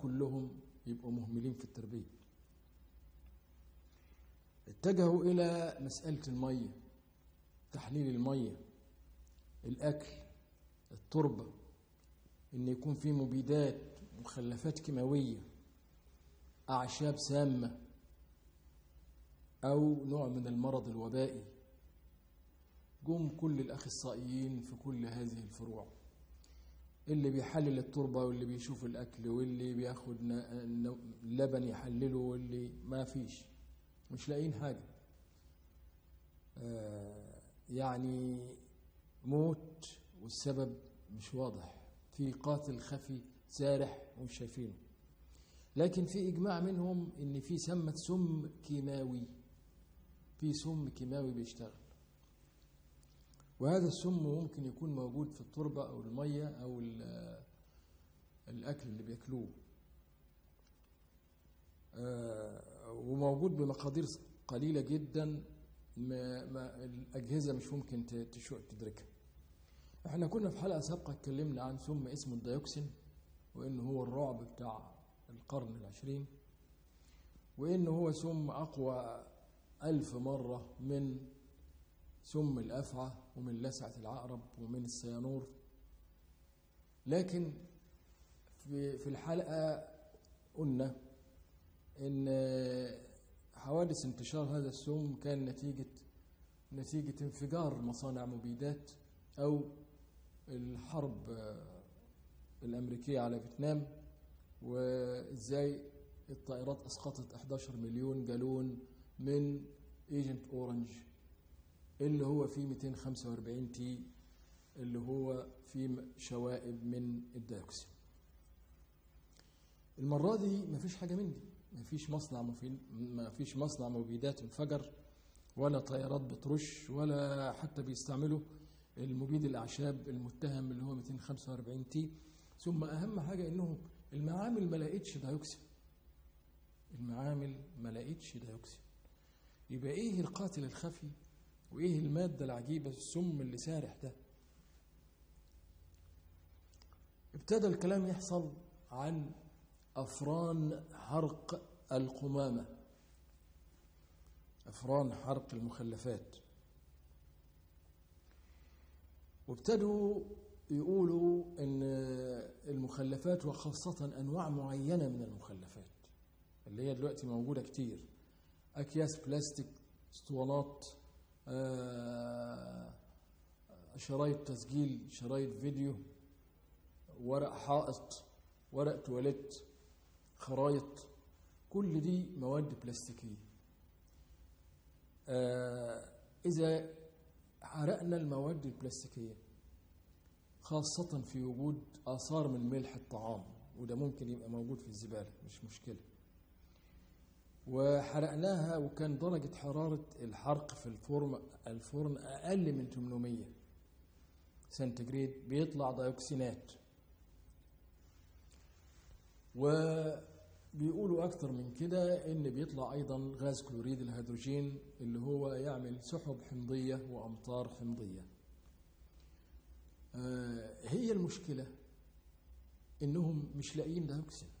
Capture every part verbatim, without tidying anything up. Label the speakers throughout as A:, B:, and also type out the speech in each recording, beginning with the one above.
A: كلهم يبقوا مهملين في التربية. اتجهوا إلى مسألة المية، تحليل المية، الأكل، التربة، إن يكون في مبيدات، مخلفات كيماوية، أعشاب سامة، أو نوع من المرض الوبائي. جم كل الأخصائيين في كل هذه الفروع، اللي بيحلل التربة واللي بيشوف الأكل واللي بياخد لبن يحلله واللي ما فيش، مش لاقيين حاجة. آه يعني موت والسبب مش واضح، في قاتل خفي سارح ومش شايفينه. لكن في إجماع منهم إن في سمة سم كيماوي، في سم كيماوي بيشتغل، وهذا السم ممكن يكون موجود في التربة أو المية أو الأكل اللي بيأكلوه، آه وموجود بمقادير قليلة جدا، ما ما الأجهزة مش ممكن تدركها. احنا كنا في حلقة سابقة اتكلمنا عن سم اسمه الديوكسين، وإنه هو الرعب بتاع القرن العشرين، وإنه هو سم أقوى ألف مرة من سم الأفعى ومن لسعة العقرب ومن السيانور. لكن في في الحلقة قلنا إن حوادث انتشار هذا السم كان نتيجة نتيجة انفجار مصانع مبيدات أو الحرب الأمريكية على فيتنام، وإزاي الطائرات أسقطت إحدى عشر مليون جالون من ايجنت اورنج اللي هو فيه مئتين وخمسة وأربعين تي، اللي هو فيه شوائب من الديوكسين. المرة دي مفيش حاجة من دي، مفيش مصنع مفيش مصنع مبيدات انفجر، ولا طيارات بترش، ولا حتى بيستعملوا المبيد الأعشاب المتهم اللي هو مئتين وخمسة وأربعين تي. ثم أهم حاجة إنه المعامل ما لقيتش ديوكسين، المعامل ما لقيتش ديوكسين. يبقى إيه القاتل الخفي وإيه المادة العجيبة السم اللي سارح ده؟ ابتدى الكلام يحصل عن أفران حرق القمامة، أفران حرق المخلفات، وابتدوا يقولوا إن المخلفات وخاصة أنواع معينة من المخلفات اللي هي دلوقتي موجودة كتير، أكياس بلاستيك، اسطوانات، شرايط تسجيل، شرايط فيديو، ورق حائط، ورق تواليت، خرايط، كل دي مواد بلاستيكية. إذا حرقنا المواد البلاستيكية خاصة في وجود آثار من ملح الطعام، وده ممكن يبقى موجود في الزبالة مش مشكلة، وحرقناها وكان درجة حرارة الحرق في الفرن الفرن أقل من ثمانمائة سنتيجراد، بيطلع ديوكسينات. وبيقولوا أكتر من كده إن بيطلع أيضا غاز كلوريد الهيدروجين اللي هو يعمل سحب حمضية وأمطار حمضية. آه هي المشكلة إنهم مش لاقيين ديوكسين،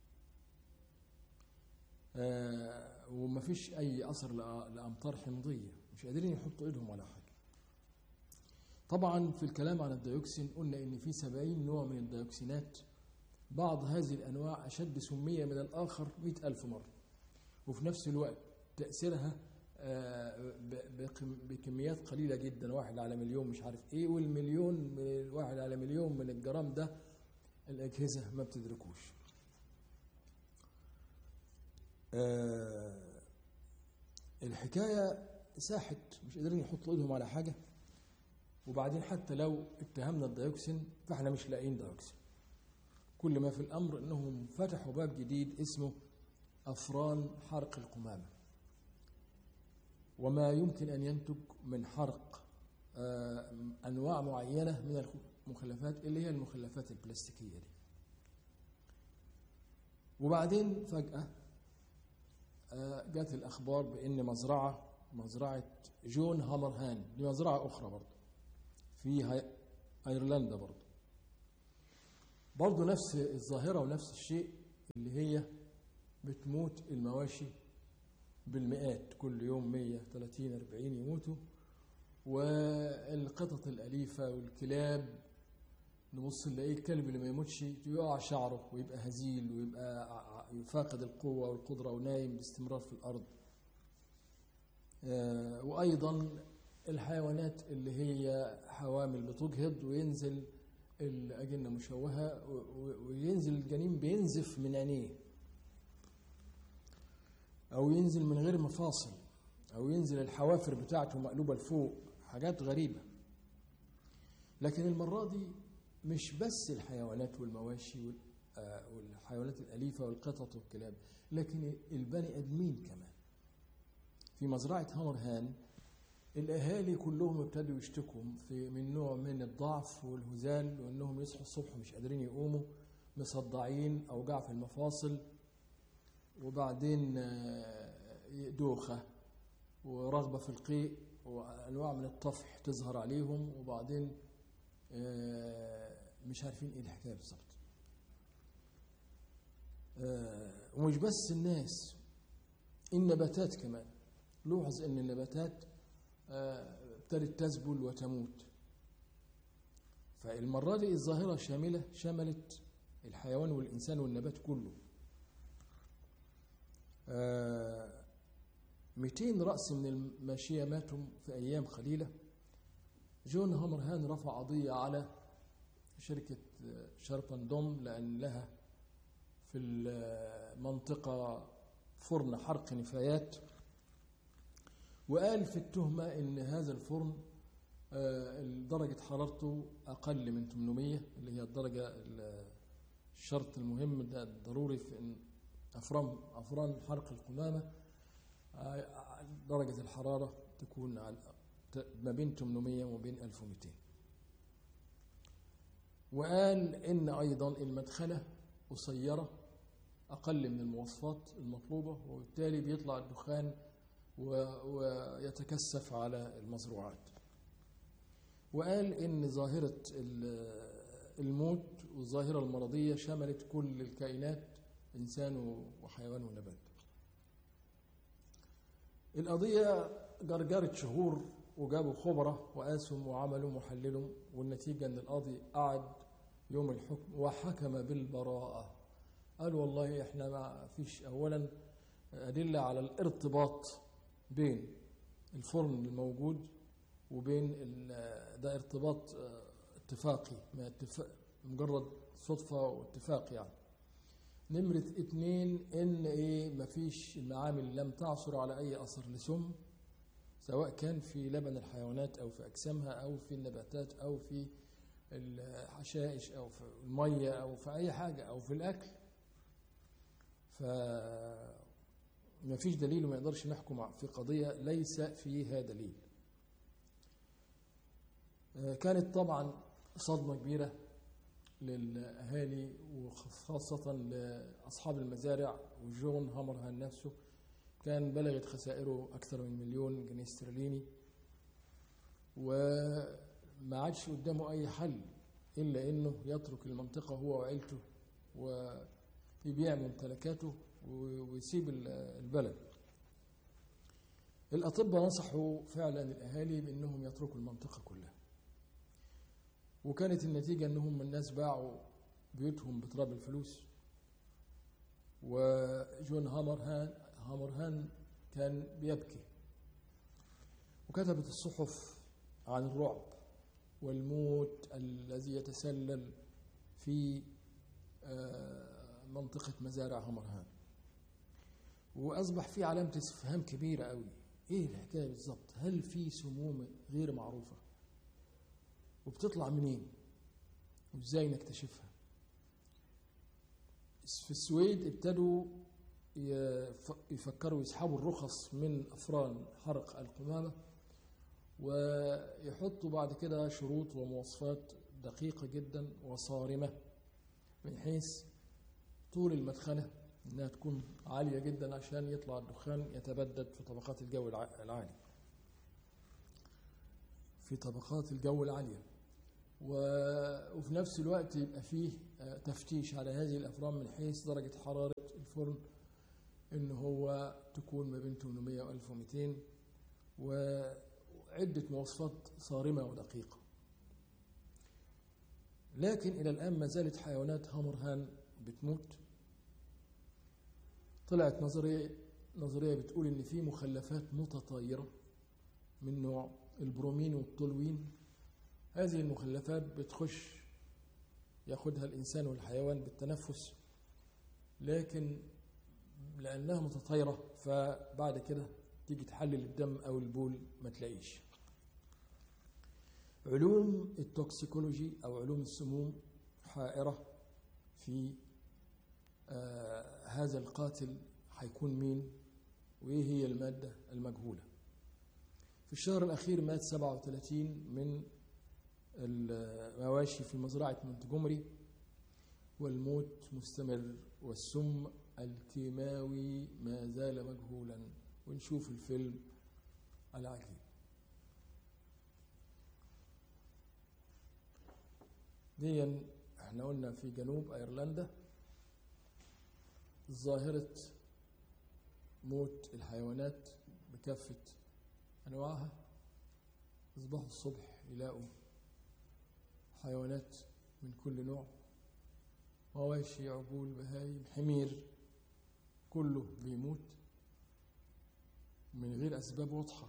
A: آه ومفيش أي أثر لأمطار حمضية، مش قادرين يحطوا إيدهم على حاجة. طبعا في الكلام عن الديوكسين قلنا إن في سبعين نوع من الديوكسينات، بعض هذه الأنواع أشد سمية من الآخر مئة ألف مرة، وفي نفس الوقت تأثيرها بكميات قليلة جدا، واحد على مليون مش عارف إيه، والمليون واحد على مليون من الجرام ده الأجهزة ما بتدركوش. الحكاية ساحت، مش قادرين يحطوا إيدهم على حاجة. وبعدين حتى لو اتهمنا الديوكسين فاحنا مش لاقيين ديوكسين. كل ما في الأمر أنهم فتحوا باب جديد اسمه أفران حرق القمامة، وما يمكن أن ينتج من حرق أنواع معينة من المخلفات اللي هي المخلفات البلاستيكية دي. وبعدين فجأة جات الأخبار بأن مزرعة مزرعة جون هامرهان، دي مزرعة أخرى برضو في أيرلندا، برضو برضو نفس الظاهرة ونفس الشيء، اللي هي بتموت المواشي بالمئات كل يوم، مية وثلاثين أربعين يموتوا. والقطط الأليفة والكلاب، نبص نلاقيه الكلب اللي ما يموتش يقع شعره ويبقى هزيل ويبقى فاقد القوة والقدرة ونايم باستمرار في الأرض. وأيضا الحيوانات اللي هي حوامل بتجهض وينزل الأجنة مشوهة وينزل الجنين بينزف من عينيه، أو ينزل من غير مفاصل، أو ينزل الحوافر بتاعته مقلوبة لفوق، حاجات غريبة. لكن المرة دي مش بس الحيوانات والمواشي والحيوانات الأليفة والقطط والكلاب، لكن البني أدمين كمان. في مزرعة هامرهان الأهالي كلهم ابتدوا يشتكوا في من نوع من الضعف والهزال، وأنهم يصحوا الصبح مش قادرين يقوموا، مصدعين، أوجاع في المفاصل، وبعدين دوخة ورغبة في القيء وأنواع من الطفح تظهر عليهم، وبعدين مش عارفين إيه الحكاية بالظبط. ومش بس الناس، النباتات كمان. لوحظ أن النباتات ابتدت تذبل وتموت. فالمرة دي الظاهرة شاملة، شملت الحيوان والإنسان والنبات كله. مئتين رأس من الماشية ماتوا في أيام قليلة. جون هامرهان رفع قضية على شركة شاربندوم لأن لها في المنطقة فرن حرق نفايات، وقال في التهمة إن هذا الفرن درجة حرارته أقل من ثمانمائة، اللي هي الدرجة الشرط المهم ده الضروري في إن أفران أفران حرق القمامة درجة الحرارة تكون ما بين ثمانمائة وما بين ألف ومئتين. وقال إن أيضا المدخلة قصيرة أقل من المواصفات المطلوبة، وبالتالي بيطلع الدخان ويتكثف على المزروعات. وقال إن ظاهرة الموت والظاهرة المرضية شملت كل الكائنات، إنسان وحيوان ونبات. القضية جرجرت شهور، وجابوا خبراء وقاسوا وعملوا محللوا، والنتيجة أن القاضي قعد يوم الحكم وحكم بالبراءة. قال والله إحنا ما فيش أولا أدلة على الارتباط بين الفرن الموجود وبين ده، ارتباط اتفاقي، ما اتفاق مجرد صدفة واتفاق يعني. نمرة اتنين ان ايه مفيش المعامل لم تعثر على اي اثر لسم، سواء كان في لبن الحيوانات او في اجسامها او في النباتات او في الحشائش او في المية او في اي حاجة او في الاكل. فمفيش دليل وما يقدرش نحكم في قضية ليس فيها دليل. كانت طبعا صدمة كبيرة للأهالي وخاصة لأصحاب المزارع. وجون هامرهان نفسه كان بلغت خسائره أكثر من مليون جنيه استرليني، وما عادش قدامه أي حل إلا إنه يترك المنطقة هو وعيلته ويبيع ممتلكاته ويسيب البلد. الأطباء نصحوا فعلا الأهالي بأنهم يتركوا المنطقة كلها، وكانت النتيجة أنهم الناس باعوا بيوتهم بتراب الفلوس. وجون هامرهان هامرهان كان بيبكي، وكتبت الصحف عن الرعب والموت الذي يتسلل في منطقة مزارع هامرهان. وأصبح في علامة استفهام كبيرة قوي، إيه الحكاية بالضبط؟ هل في سموم غير معروفة وبتطلع منين وإزاي نكتشفها؟ في السويد ابتدوا يفكروا يسحبوا الرخص من أفران حرق القمامة، ويحطوا بعد كده شروط ومواصفات دقيقة جدا وصارمة، من حيث طول المدخنة إنها تكون عالية جدا عشان يطلع الدخان يتبدد في طبقات الجو العالي في طبقات الجو العالية. وفي نفس الوقت يبقى فيه تفتيش على هذه الأفران من حيث درجة حرارة الفرن، إن هو تكون ما بين ثمانمائة و ألف ومئتين، وعدة مواصفات صارمة ودقيقة. لكن إلى الآن ما زالت حيوانات هامرهان بتموت. طلعت نظرية نظرية بتقول إن في مخلفات متطايرة من نوع البرومين والتولوين. هذه المخلفات بتخش ياخدها الإنسان والحيوان بالتنفس، لكن لأنها متطايرة فبعد كده تيجي تحلل الدم أو البول ما تلاقيش. علوم التوكسيكولوجي أو علوم السموم حائرة في آه هذا القاتل هيكون مين وإيه هي المادة المجهولة. في الشهر الأخير مات سبعة وثلاثين من المواشي في مزرعة مونتجومري، والموت مستمر والسم الكيماوي ما زال مجهولا. ونشوف الفيلم العجيب. دي احنا قلنا في جنوب ايرلندا ظاهرة موت الحيوانات بكافة انواعها. يصبحوا الصبح يلاقوا حيوانات من كل نوع، مواشي، عجول، بهايم، حمير، كله بيموت من غير أسباب واضحة،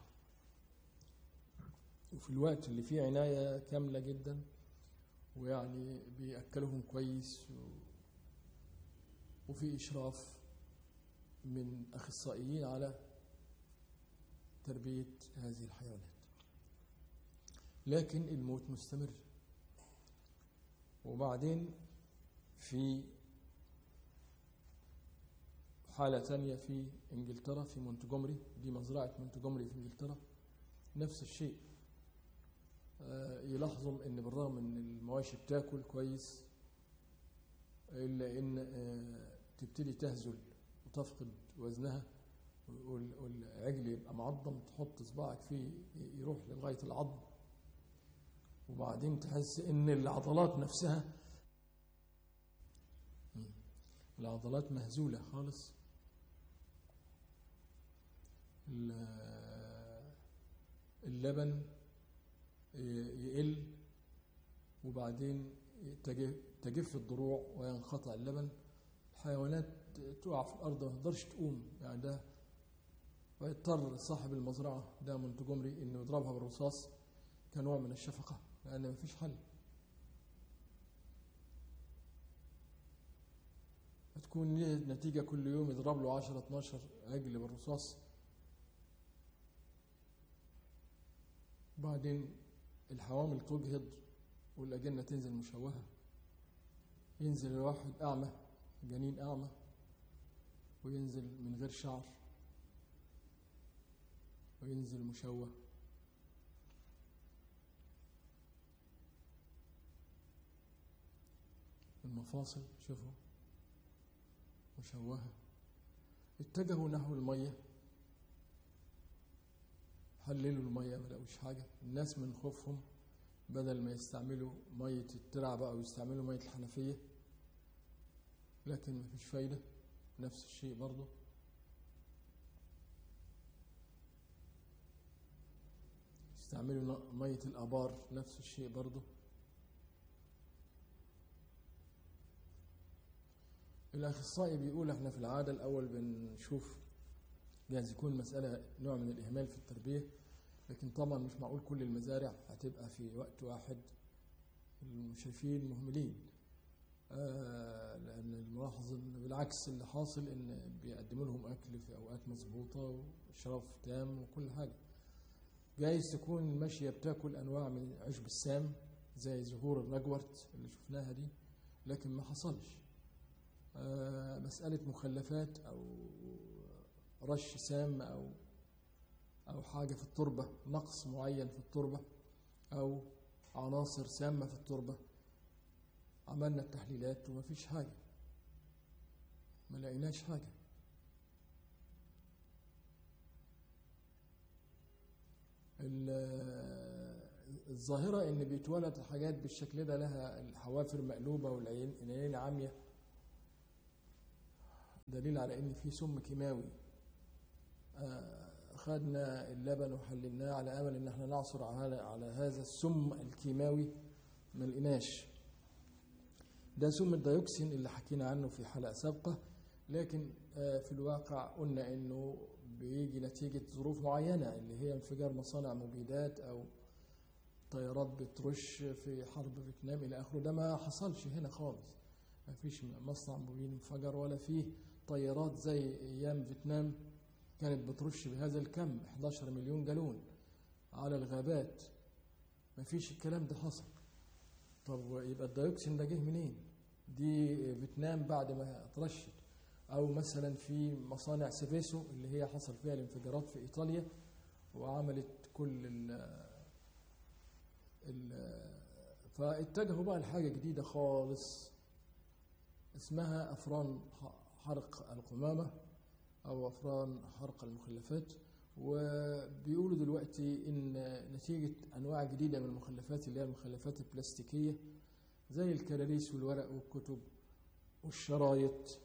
A: وفي الوقت اللي فيه عناية كاملة جدا، ويعني بيأكلهم كويس وفي إشراف من أخصائيين على تربية هذه الحيوانات. لكن الموت مستمر. وبعدين في حالة تانية في إنجلترا في مونتجومري، دي مزرعة مونتجومري في إنجلترا، نفس الشيء. آه يلاحظوا إن بالرغم إن المواشي بتاكل كويس إلا إن آه تبتدي تهزل وتفقد وزنها، والعجل يبقى معظم، تحط صباعك فيه يروح لغاية العظم، وبعدين تحس إن العضلات نفسها العضلات مهزولة خالص. اللبن يقل، وبعدين تجف الضروع وينقطع اللبن. الحيوانات تقع في الأرض ما تقدرش تقوم، يعني ده ويضطر صاحب المزرعة ده مونتجومري إنه يضربها بالرصاص كنوع من الشفقة، لأن ما فيش حل. تكون نتيجة كل يوم يضرب له عشرة اتناشر عجل بالرصاص. بعدين الحوامل تجهض والأجنة تنزل مشوهة، ينزل الواحد أعمى، جنين أعمى، وينزل من غير شعر، وينزل مشوه. المفاصل شوفوا مشوهة. اتجهوا نحو المية، حللوا المية ما لقوش حاجة. الناس من خوفهم بدل ما يستعملوا مية الترع بقى ويستعملوا مية الحنفية، لكن ما فيش فايدة. نفس الشيء برضه. يستعملوا مية الآبار، نفس الشيء برضه. الأخصائي بيقول احنا في العادة الأول بنشوف جايز يكون مسألة نوع من الإهمال في التربية، لكن طبعا مش معقول كل المزارع هتبقى في وقت واحد المشرفين مهملين. آه لأن الملاحظ إن بالعكس اللي حاصل إن بيقدموا لهم أكل في أوقات مظبوطة وإشراف تام وكل حاجة. جايز تكون الماشية بتاكل أنواع من عشب السام زي زهور الرجورت اللي شفناها دي، لكن ما حصلش. آه مسألة مخلفات أو رش سام أو أو حاجة في التربة، نقص معين في التربة أو عناصر سامة في التربة، عملنا التحليلات وما فيش حاجة، ما لقيناش حاجة. الظاهرة إن بيتولد حاجات بالشكل ده لها الحوافر مقلوبة والعين العين عامية، دليل على إن في سم كيماوي. أخذنا اللبن وحللناه على أمل إن احنا نعثر على على هذا السم الكيماوي، ما لقيناش. ده سم الديوكسين اللي حكينا عنه في حلقة سابقة، لكن في الواقع قلنا إنه بيجي نتيجة ظروف معينة اللي هي انفجار مصانع مبيدات أو طيارات بترش في حرب فيتنام إلى آخره. ده ما حصلش هنا خالص، ما فيش مصنع مبيد انفجر ولا فيه طيارات زي أيام فيتنام كانت بترش بهذا الكم إحدى عشر مليون جالون على الغابات. ما فيش الكلام ده حصل. طب يبقى الديوكسين ده جه منين؟ دي فيتنام بعد ما اترشت، أو مثلا في مصانع سيفيسو اللي هي حصل فيها الانفجارات في إيطاليا وعملت كل ال ال فاتجهوا بقى لحاجة جديدة خالص اسمها أفران حرق القمامة أو أفران حرق المخلفات. وبيقولوا دلوقتي إن نتيجة أنواع جديدة من المخلفات اللي هي المخلفات البلاستيكية زي الكراريس والورق والكتب والشرايط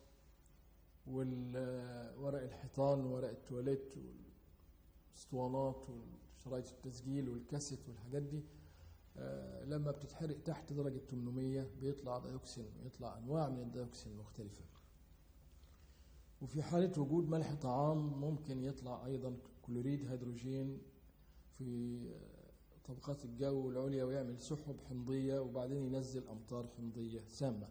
A: والورق الحيطان وورق التواليت والاسطوانات وشرايط التسجيل والكاسيت والحاجات دي، لما بتتحرق تحت درجة ثمانمية بيطلع ديوكسين، يطلع أنواع من الديوكسين مختلفة. وفي حالة وجود ملح طعام ممكن يطلع أيضا كلوريد هيدروجين في طبقات الجو العليا ويعمل سحب حمضية وبعدين ينزل أمطار حمضية سامة.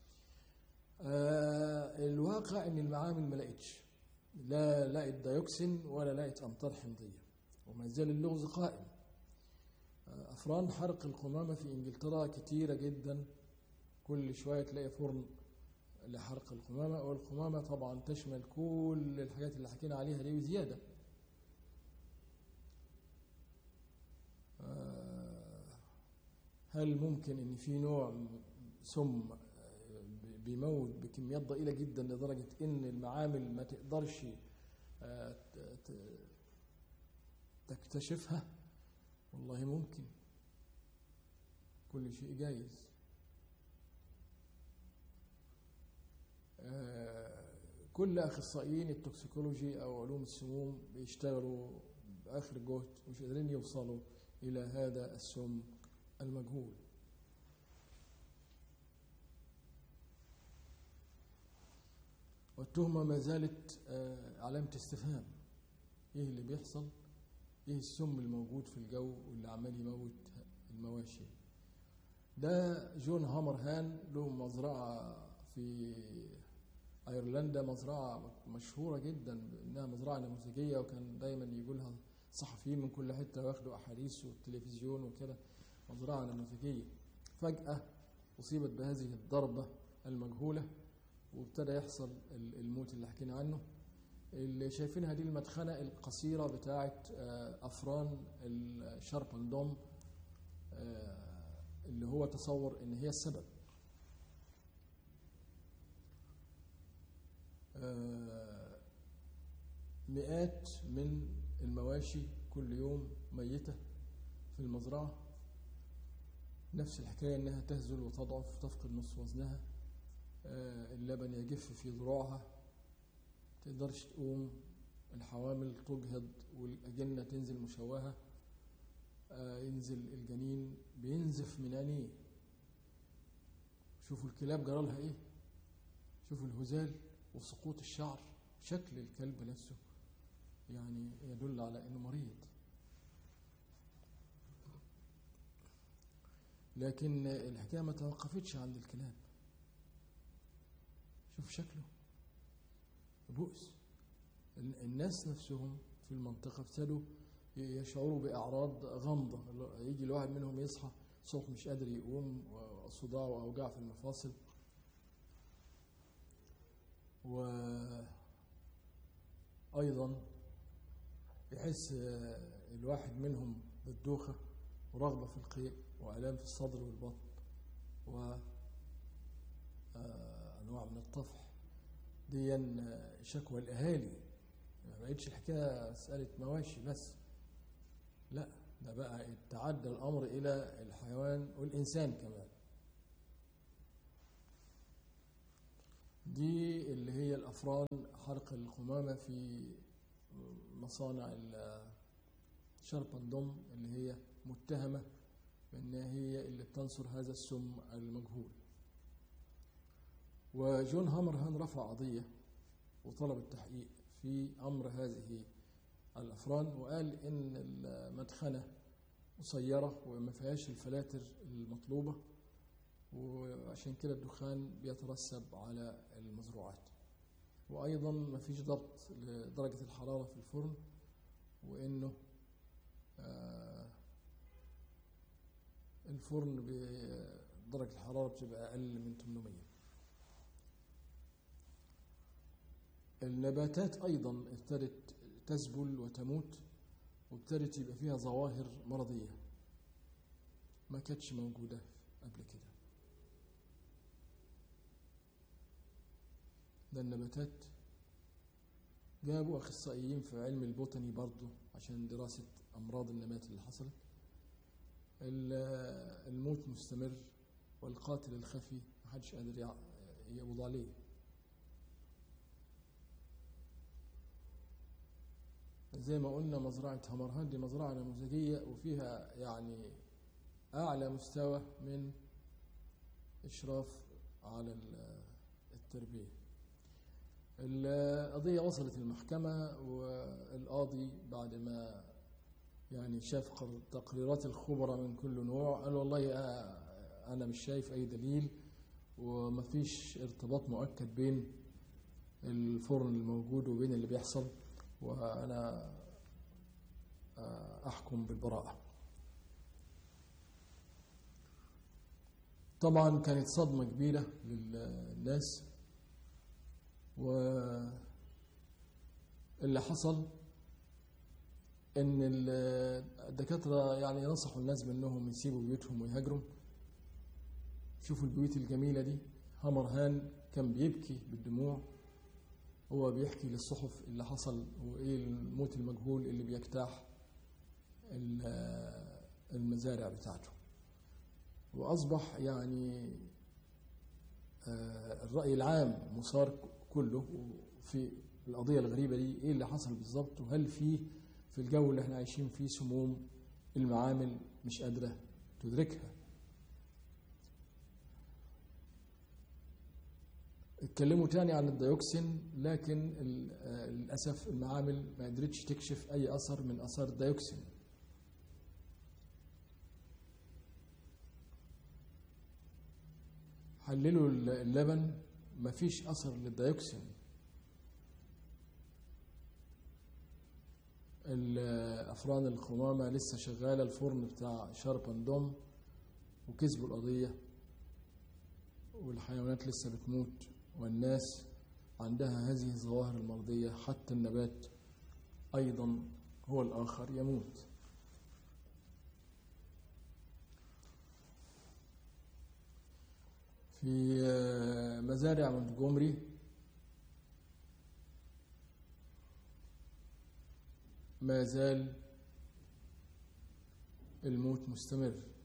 A: آه الواقع ان المعامل ما لقتش، لا لقت ديوكسين ولا لقت امطار حمضيه، وما زال اللغز قائم. آه افران حرق القمامه في انجلترا كتيره جدا، كل شويه تلاقي فرن لحرق القمامه، والقمامه طبعا تشمل كل الحاجات اللي حكينا عليها دي وزياده. آه هل ممكن ان في نوع سم بيموت بكميات ضئيلة جدا لدرجة ان المعامل ما تقدرش تكتشفها؟ والله ممكن، كل شيء جايز. كل اخصائيين التوكسيكولوجي او علوم السموم بيشتغلوا باخر جهد ومش قادرين يوصلوا الى هذا السم المجهول. والتهمة ما زالت علامة استفهام. ايه اللي بيحصل؟ ايه السم الموجود في الجو واللي عمال يموت المواشي؟ ده جون هامرهان له مزرعة في ايرلندا، مزرعة مشهورة جدا انها مزرعة نموذجية، وكان دايما يقولها صحفيين من كل حتة واخدوا احاديث والتلفزيون وكده، مزرعة نموذجية. فجأة اصيبت بهذه الضربة المجهولة وابتدى يحصل الموت اللي حكينا عنه. اللي شايفينها دي المدخنة القصيرة بتاعة أفران الشاربندوم اللي هو تصور إن هي السبب. مئات من المواشي كل يوم ميتة في المزرعة، نفس الحكاية إنها تهزل وتضعف وتفقد نصف وزنها، اللبن يجف في ذروعها، تقدرش تقوم، الحوامل تجهض والأجنة تنزل مشوهة، ينزل الجنين بينزف من عينيه. شوفوا الكلاب جرالها ايه، شوفوا الهزال وسقوط الشعر، شكل الكلب نفسه يعني يدل على انه مريض. لكن الحكاية ما توقفتش عند الكلاب. شوف شكله بؤس. الناس نفسهم في المنطقة ابتدوا يشعروا بأعراض غامضة، يجي الواحد منهم يصحى صوت مش قادر يقوم، وصداع وأوجاع في المفاصل، وأيضا يحس الواحد منهم بالدوخة ورغبة في القيء وآلام في الصدر والبطن وأنواع من الطفح. دي شكوى الأهالي، ما بقتش الحكاية مسألة مواشي بس، لا ده بقى تعدى الأمر إلى الحيوان والإنسان كمان. دي اللي هي الأفران حرق القمامة في مصانع شاربندوم، اللي هي متهمة بأنها هي اللي بتنصر هذا السم المجهول. وجون هامرهان رفع قضية وطلب التحقيق في أمر هذه الأفران، وقال إن المدخنة قصيرة وما فيهاش الفلاتر المطلوبة، وعشان كده الدخان بيترسب على المزروعات. وأيضا ما فيش ضبط لدرجة الحرارة في الفرن، وإنه آه الفرن بدرجة الحرارة بتبقى أقل من ثمانمائة. النباتات أيضا ابتدت تذبل وتموت، وابتدت يبقى فيها ظواهر مرضية ما كانتش موجودة قبل كده. ده النباتات جابوا أخصائيين في علم البوتاني برضو عشان دراسة أمراض النبات اللي حصلت. الموت مستمر، والقاتل الخفي محدش قادر يقبض عليه. زي ما قلنا مزرعة هامرهان دي مزرعة نموذجية، وفيها يعني أعلى مستوى من إشراف على التربية. القضية وصلت المحكمة، والقاضي بعد ما يعني شاف تقريرات الخبراء من كل نوع قال والله أنا مش شايف أي دليل، ومفيش ارتباط مؤكد بين الفرن الموجود وبين اللي بيحصل، وأنا أحكم بالبراءة. طبعا كانت صدمة كبيرة للناس، واللي حصل ان الدكاترة يعني نصحوا الناس بانهم يسيبوا بيوتهم ويهاجروا. شوفوا البيوت الجميلة دي. هامرهان كان بيبكي بالدموع، هو بيحكي للصحف اللي حصل وايه الموت المجهول اللي بيجتاح المزارع بتاعته. واصبح يعني الرأي العام مثار كله في القضية الغريبة دي، ايه اللي حصل بالظبط، وهل في في الجو اللي احنا عايشين فيه سموم المعامل مش قادرة تدركها. اتكلموا تاني عن الديوكسين، لكن للأسف المعامل ما قدرتش تكشف أي أثر من أثار الديوكسين. حللوا اللبن ما فيش أثر للديوكسين. الأفران القمامة لسه شغالة، الفرن بتاع شاربندوم، وكسبوا القضية، والحيوانات لسه بتموت، والناس عندها هذه الظواهر المرضية. حتى النبات أيضا هو الآخر يموت. في مزارع مونتجومري ما زال الموت مستمر.